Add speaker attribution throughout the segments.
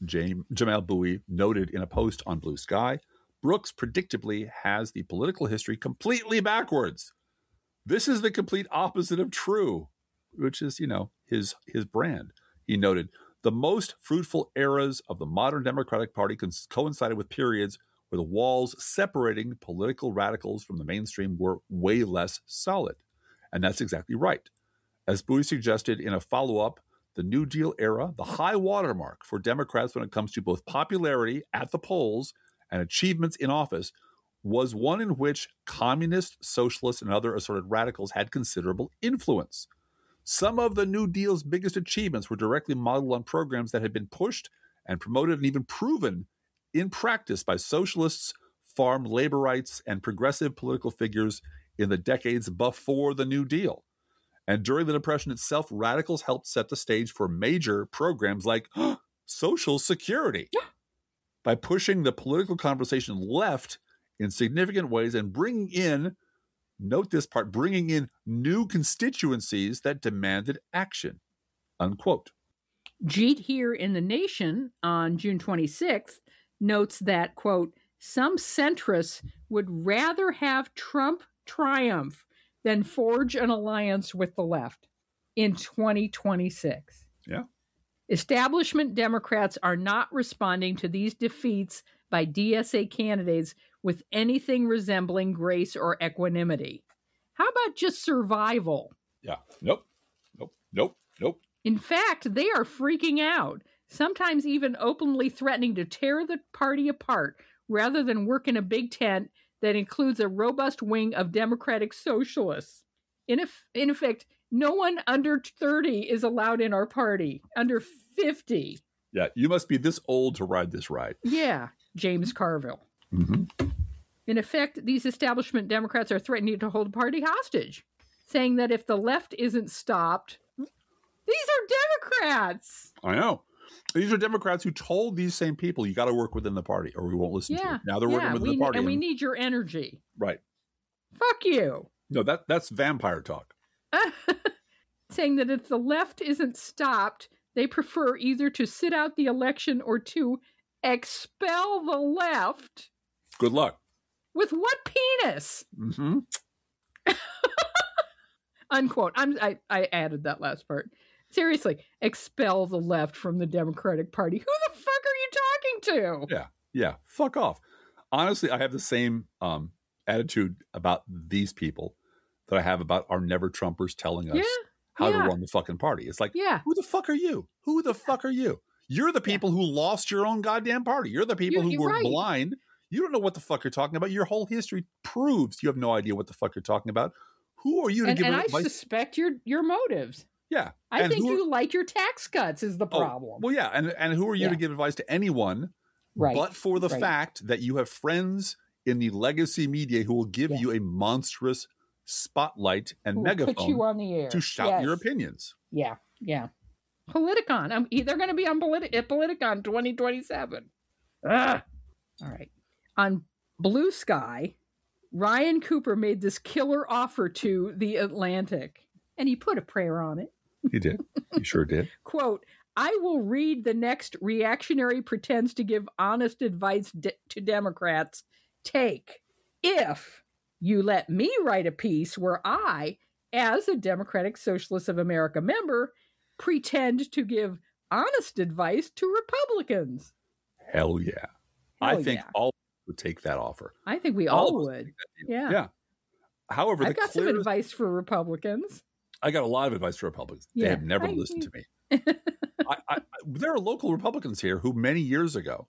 Speaker 1: Jamal Bowie noted in a post on Blue Sky, Brooks predictably has the political history completely backwards. This is the complete opposite of true, which is, his brand. He noted, the most fruitful eras of the modern Democratic Party coincided with periods where the walls separating political radicals from the mainstream were way less solid. And that's exactly right. As Bowie suggested in a follow-up, the New Deal era, the high watermark for Democrats when it comes to both popularity at the polls and achievements in office, was one in which communists, socialists, and other assorted radicals had considerable influence. Some of the New Deal's biggest achievements were directly modeled on programs that had been pushed and promoted and even proven in practice by socialists, farm laborites, and progressive political figures in the decades before the New Deal. And during the Depression itself, radicals helped set the stage for major programs like Social Security by pushing the political conversation left in significant ways and bringing in, note this part, bringing in new constituencies that demanded action, unquote.
Speaker 2: Jeet here in The Nation on June 26th notes that, quote, some centrists would rather have Trump triumph than forge an alliance with the left in 2026.
Speaker 1: Yeah.
Speaker 2: Establishment Democrats are not responding to these defeats by DSA candidates with anything resembling grace or equanimity. How about just survival?
Speaker 1: Yeah. Nope.
Speaker 2: In fact, they are freaking out, sometimes even openly threatening to tear the party apart rather than work in a big tent that includes a robust wing of Democratic socialists. In effect, no one under 30 is allowed in our party, under 50.
Speaker 1: Yeah, you must be this old to ride this ride.
Speaker 2: Yeah, James Carville.
Speaker 1: Mm-hmm.
Speaker 2: In effect, these establishment Democrats are threatening to hold the party hostage, saying that if the left isn't stopped, these are Democrats.
Speaker 1: I know. These are Democrats who told these same people, you got to work within the party or we won't listen to you. Now they're working within the party.
Speaker 2: And we need your energy.
Speaker 1: Right.
Speaker 2: Fuck you.
Speaker 1: No, that's vampire talk.
Speaker 2: Saying that if the left isn't stopped, they prefer either to sit out the election or to expel the left.
Speaker 1: Good luck.
Speaker 2: With what penis?
Speaker 1: Mm-hmm.
Speaker 2: Unquote. I added that last part. Seriously, expel the left from the Democratic Party. Who the fuck are you talking
Speaker 1: to? Yeah. Fuck off. Honestly, I have the same attitude about these people that I have about our never Trumpers telling us how to run the fucking party. It's like, who the fuck are you? Who the fuck are you? You're the people who lost your own goddamn party. You're the people who were blind. You don't know what the fuck you're talking about. Your whole history proves you have no idea what the fuck you're talking about. Who are you to give advice?
Speaker 2: And I suspect your motives.
Speaker 1: Yeah.
Speaker 2: I think you like your tax cuts is the problem.
Speaker 1: Well, yeah. And who are you to give advice to anyone but for the fact that you have friends in the legacy media who will give you a monstrous spotlight and megaphone
Speaker 2: put you on the air
Speaker 1: to shout your opinions.
Speaker 2: Yeah. Politicon. They're going to be on Politicon 2027. All right. On Blue Sky, Ryan Cooper made this killer offer to The Atlantic, and he put a prayer on it.
Speaker 1: He did. He sure did.
Speaker 2: Quote, I will read the next reactionary pretends to give honest advice to Democrats. Take, if you let me write a piece where I, as a Democratic Socialist of America member, pretend to give honest advice to Republicans.
Speaker 1: Hell yeah. I think all would take that offer.
Speaker 2: I think we all would. Yeah.
Speaker 1: However,
Speaker 2: I've got some advice for Republicans.
Speaker 1: I got a lot of advice for Republicans. They have never listened to me. There are local Republicans here who many years ago,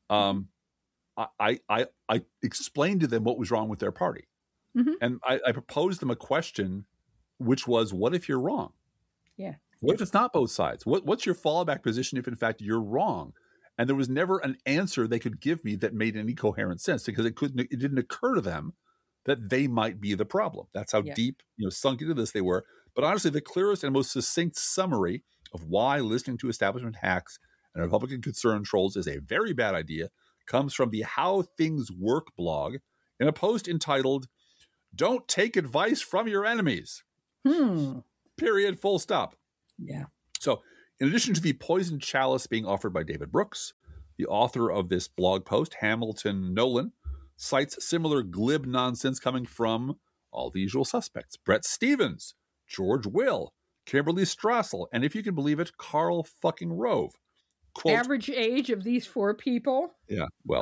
Speaker 1: I explained to them what was wrong with their party. Mm-hmm. And I proposed them a question, which was, what if you're wrong?
Speaker 2: Yeah.
Speaker 1: What if it's not both sides? What's your fallback position if, in fact, you're wrong? And there was never an answer they could give me that made any coherent sense because it didn't occur to them that they might be the problem. That's how deep, sunk into this they were. But honestly, the clearest and most succinct summary of why listening to establishment hacks and Republican concern trolls is a very bad idea comes from the How Things Work blog in a post entitled, Don't Take Advice from Your Enemies. Period, full stop.
Speaker 2: Yeah.
Speaker 1: So in addition to the poisoned chalice being offered by David Brooks, The author of this blog post, Hamilton Nolan, cites similar glib nonsense coming from all the usual suspects: Bret Stephens, George Will, Kimberly Strassel, and if you can believe it, Karl fucking Rove. Quote,
Speaker 2: average age of these four people?
Speaker 1: Yeah, well,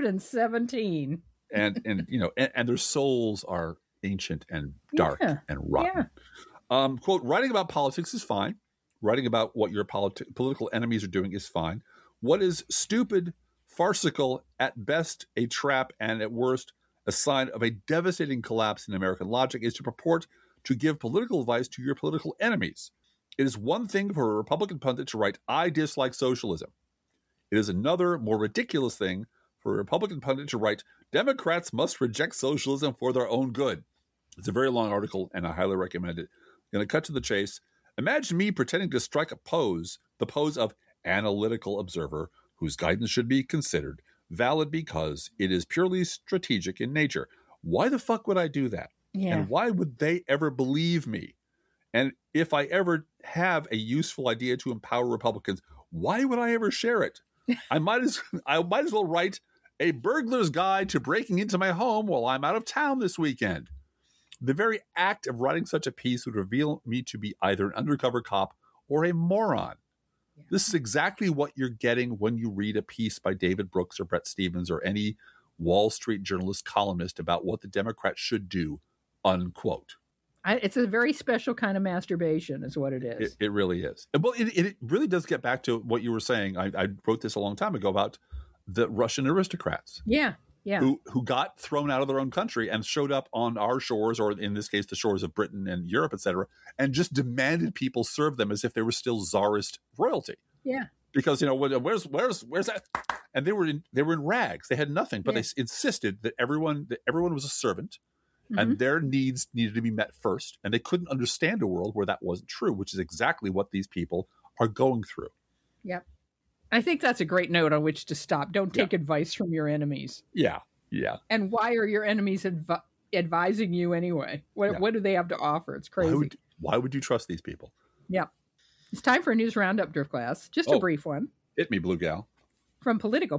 Speaker 2: 117.
Speaker 1: And you know, and their souls are ancient and dark and rotten. Quote, writing about politics is fine. Writing about what your political enemies are doing is fine. What is stupid, farcical, at best a trap, and at worst a sign of a devastating collapse in American logic, is to purport to give political advice to your political enemies. It is one thing for a Republican pundit to write, "I dislike socialism." It is another, more ridiculous thing for a Republican pundit to write, "Democrats must reject socialism for their own good." It's a very long article, and I highly recommend it. I'm going to cut to the chase. Imagine me pretending to strike the pose of analytical observer, whose guidance should be considered valid because it is purely strategic in nature. Why the fuck would I do that?
Speaker 2: Yeah.
Speaker 1: And why would they ever believe me? And if I ever have a useful idea to empower Republicans, why would I ever share it? I might as well write a burglar's guide to breaking into my home while I'm out of town this weekend. The very act of writing such a piece would reveal me to be either an undercover cop or a moron. Yeah. This is exactly what you're getting when you read a piece by David Brooks or Bret Stephens or any Wall Street journalist columnist about what the Democrats should do, unquote.
Speaker 2: It's a very special kind of masturbation is what it is.
Speaker 1: It really is. Well, it really does get back to what you were saying. I wrote this a long time ago about the Russian aristocrats.
Speaker 2: Yeah.
Speaker 1: Who got thrown out of their own country and showed up on our shores, or in this case, the shores of Britain and Europe, et cetera, and just demanded people serve them as if they were still czarist royalty.
Speaker 2: Yeah.
Speaker 1: Because, you know, where's that? And they were in rags. They had nothing, but they insisted that everyone was a servant. Mm-hmm. And their needs needed to be met first. And they couldn't understand a world where that wasn't true, which is exactly what these people are going through.
Speaker 2: Yep. I think that's a great note on which to stop. Don't take advice from your enemies.
Speaker 1: Yeah.
Speaker 2: And why are your enemies advising you anyway? What do they have to offer? It's crazy.
Speaker 1: Why would you trust these people?
Speaker 2: Yeah. It's time for a news roundup, Drift Glass. Just a brief one.
Speaker 1: Hit me, Blue Gal.
Speaker 2: From Politico.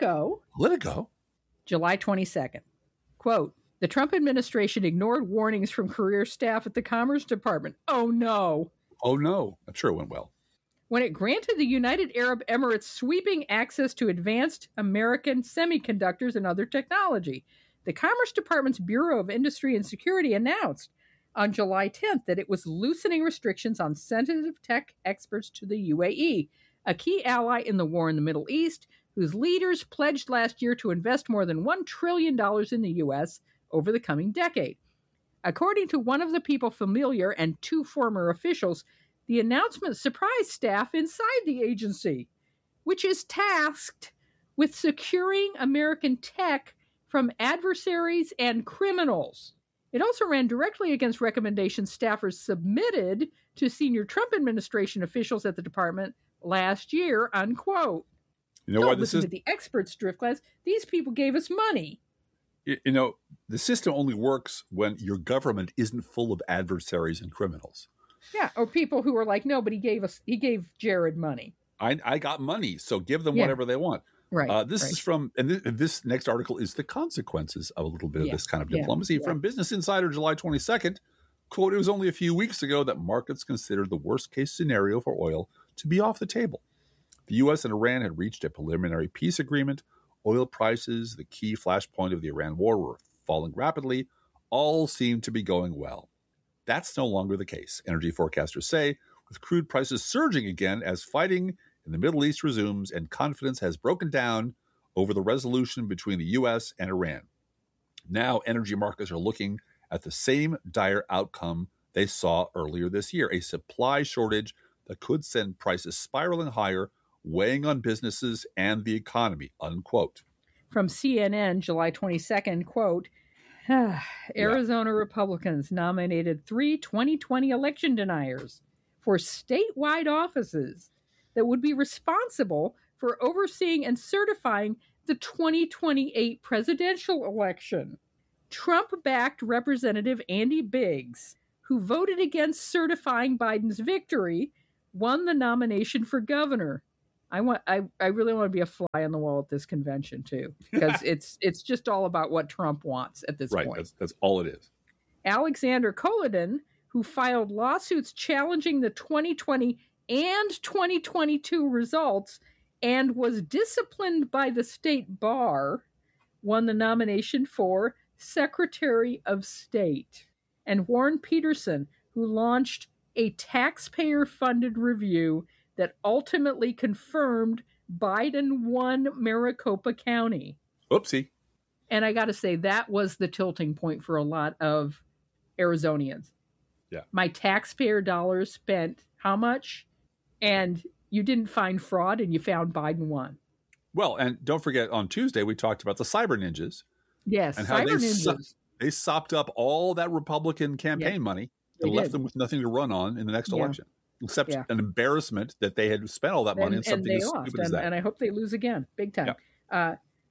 Speaker 2: July 22nd. Quote, the Trump administration ignored warnings from career staff at the Commerce Department. Oh, no.
Speaker 1: I'm sure it went well.
Speaker 2: When it granted the United Arab Emirates sweeping access to advanced American semiconductors and other technology, the Commerce Department's Bureau of Industry and Security announced on July 10th that it was loosening restrictions on sensitive tech exports to the UAE, a key ally in the war in the Middle East, whose leaders pledged last year to invest more than $1 trillion in the U.S. over the coming decade. According to one of the people familiar and two former officials, the announcement surprised staff inside the agency, which is tasked with securing American tech from adversaries and criminals. It also ran directly against recommendations staffers submitted to senior Trump administration officials at the department last year, unquote.
Speaker 1: You know what this is?
Speaker 2: To the experts, Drift Glass. These people gave us money.
Speaker 1: You know, the system only works when your government isn't full of adversaries and criminals.
Speaker 2: Yeah, or people who are like, no, but he gave Jared money.
Speaker 1: I got money, so give them whatever they want.
Speaker 2: Right.
Speaker 1: This is from, and this next article is the consequences of a little bit of this kind of diplomacy from Business Insider, July 22nd. Quote, it was only a few weeks ago that markets considered the worst case scenario for oil to be off the table. The U.S. and Iran had reached a preliminary peace agreement. Oil prices, the key flashpoint of the Iran war, were falling rapidly. All seemed to be going well. That's no longer the case, energy forecasters say, with crude prices surging again as fighting in the Middle East resumes and confidence has broken down over the resolution between the U.S. and Iran. Now, energy markets are looking at the same dire outcome they saw earlier this year, a supply shortage that could send prices spiraling higher, weighing on businesses and the economy, unquote.
Speaker 2: From CNN, July 22nd, quote, Arizona Republicans nominated 3 2020 election deniers for statewide offices that would be responsible for overseeing and certifying the 2028 presidential election. Trump-backed Representative Andy Biggs, who voted against certifying Biden's victory, won the nomination for governor. I really want to be a fly on the wall at this convention too, because it's just all about what Trump wants at this point.
Speaker 1: Right, that's all it is.
Speaker 2: Alexander Kolodin, who filed lawsuits challenging the 2020 and 2022 results and was disciplined by the state bar, won the nomination for Secretary of State. And Warren Peterson, who launched a taxpayer-funded review that ultimately confirmed Biden won Maricopa County.
Speaker 1: Oopsie.
Speaker 2: And I got to say, that was the tilting point for a lot of Arizonians.
Speaker 1: Yeah.
Speaker 2: My taxpayer dollars spent how much? And you didn't find fraud, and you found Biden won.
Speaker 1: Well, and don't forget, on Tuesday, we talked about the cyber ninjas.
Speaker 2: Yes,
Speaker 1: and how
Speaker 2: cyber ninjas.
Speaker 1: They sopped up all that Republican campaign money and left them with nothing to run on in the next election. Except an embarrassment that they had spent all that money on something as stupid as that.
Speaker 2: And I hope they lose again, big time. Yeah.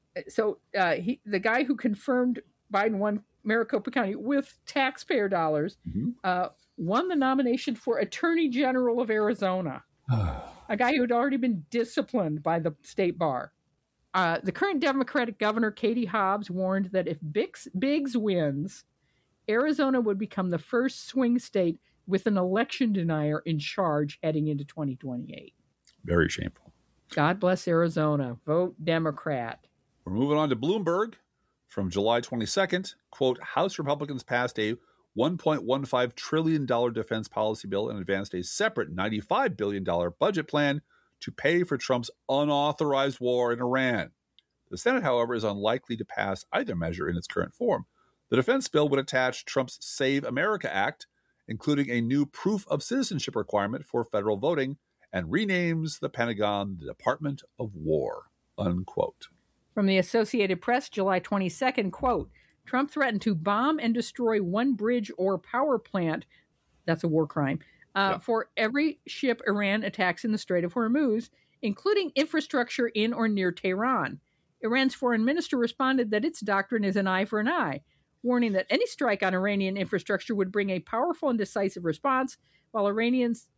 Speaker 2: The guy who confirmed Biden won Maricopa County with taxpayer dollars won the nomination for Attorney General of Arizona, a guy who had already been disciplined by the state bar. The current Democratic governor, Katie Hobbs, warned that if Biggs wins, Arizona would become the first swing state with an election denier in charge heading into 2028.
Speaker 1: Very shameful.
Speaker 2: God bless Arizona. Vote Democrat.
Speaker 1: We're moving on to Bloomberg from July 22nd. Quote, House Republicans passed a $1.15 trillion defense policy bill and advanced a separate $95 billion budget plan to pay for Trump's unauthorized war in Iran. The Senate, however, is unlikely to pass either measure in its current form. The defense bill would attach Trump's Save America Act, including a new proof of citizenship requirement for federal voting, and renames the Pentagon the Department of War, unquote.
Speaker 2: From the Associated Press, July 22nd, quote, Trump threatened to bomb and destroy one bridge or power plant, that's a war crime, for every ship Iran attacks in the Strait of Hormuz, including infrastructure in or near Tehran. Iran's foreign minister responded that its doctrine is an eye for an eye, warning that any strike on Iranian infrastructure would bring a powerful and decisive response, while Iran's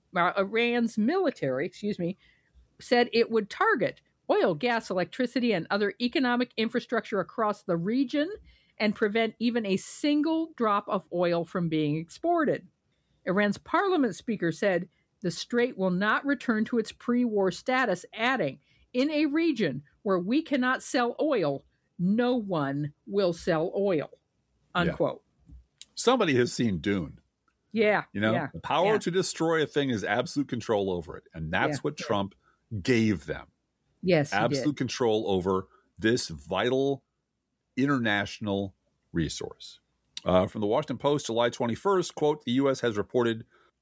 Speaker 2: military, said it would target oil, gas, electricity, and other economic infrastructure across the region and prevent even a single drop of oil from being exported. Iran's parliament speaker said the strait will not return to its pre-war status, adding, in a region where we cannot sell oil, no one will sell oil, unquote.
Speaker 1: Yeah. Somebody has seen Dune.
Speaker 2: Yeah.
Speaker 1: The power to destroy a thing is absolute control over it. And that's what Trump gave them.
Speaker 2: Yes,
Speaker 1: absolute control over this vital international resource. From the Washington Post, July 21st, quote, the U.S. has reported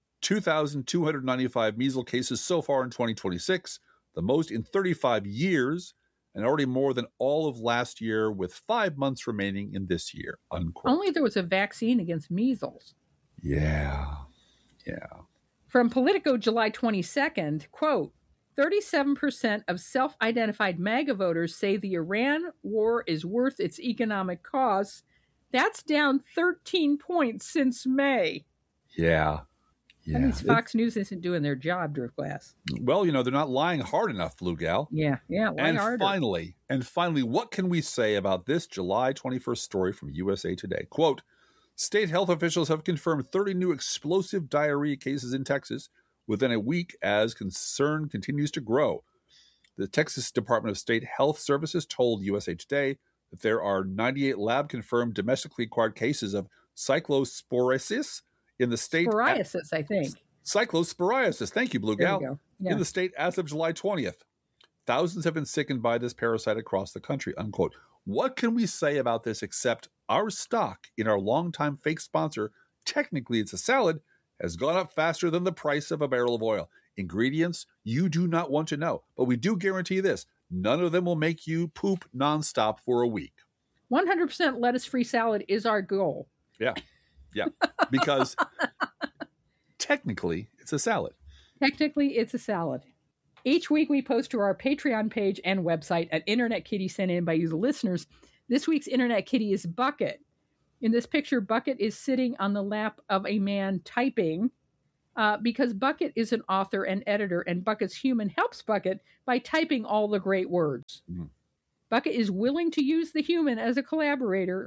Speaker 1: 2,295 measles cases so far in 2026, the most in 35 years, and already more than all of last year, with 5 months remaining in this year, unquote.
Speaker 2: Only there was a vaccine against measles.
Speaker 1: Yeah.
Speaker 2: From Politico, July 22nd, quote, 37% of self-identified MAGA voters say the Iran war is worth its economic costs. That's down 13 points since May.
Speaker 1: Yeah.
Speaker 2: That means Fox News isn't doing their job, Driftglass.
Speaker 1: Well, they're not lying hard enough, Blue Gal.
Speaker 2: Yeah, lying harder.
Speaker 1: And finally, what can we say about this July 21st story from USA Today? Quote, state health officials have confirmed 30 new explosive diarrhea cases in Texas within a week as concern continues to grow. The Texas Department of State Health Services told USA Today that there are 98 lab-confirmed domestically acquired cases of cyclosporiasis in the state.
Speaker 2: Psoriasis, I think.
Speaker 1: Cyclosporiasis. Thank you, Blue Gal.
Speaker 2: There you go. Yeah.
Speaker 1: In the state as of July 20th. Thousands have been sickened by this parasite across the country, unquote. What can we say about this except our stock in our longtime fake sponsor, technically it's a salad, has gone up faster than the price of a barrel of oil. Ingredients you do not want to know. But we do guarantee this. None of them will make you poop nonstop for a week.
Speaker 2: 100% lettuce-free salad is our goal.
Speaker 1: Yeah. Because technically, it's a salad.
Speaker 2: Technically, it's a salad. Each week, we post to our Patreon page and website an Internet Kitty sent in by you, the listeners. This week's Internet Kitty is Bucket. In this picture, Bucket is sitting on the lap of a man typing, because Bucket is an author and editor, and Bucket's human helps Bucket by typing all the great words. Mm. Bucket is willing to use the human as a collaborator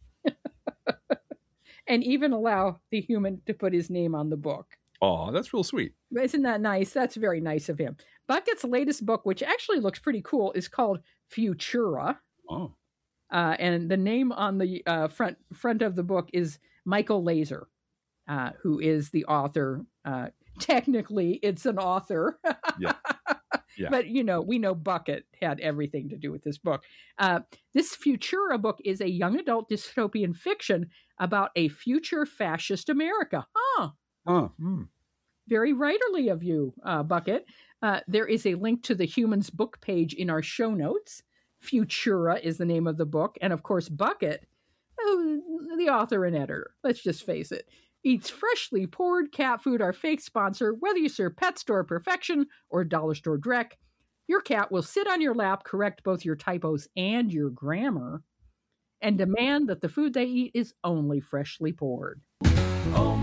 Speaker 2: and even allow the human to put his name on the book.
Speaker 1: Oh, that's real sweet.
Speaker 2: Isn't that nice? That's very nice of him. Bucket's latest book, which actually looks pretty cool, is called Futura.
Speaker 1: Oh.
Speaker 2: And the name on the front of the book is Michael Laser, who is the author. Technically, it's an author. Yeah. Yeah. But, we know Bucket had everything to do with this book. This Futura book is a young adult dystopian fiction about a future fascist America. Very writerly of you, Bucket. There is a link to the Humans book page in our show notes. Futura is the name of the book. And, of course, Bucket, the author and editor, let's just face it, eats freshly poured cat food, our fake sponsor. Whether you serve Pet Store Perfection or Dollar Store Drek, your cat will sit on your lap, correct both your typos and your grammar, and demand that the food they eat is only freshly poured.
Speaker 3: Oh,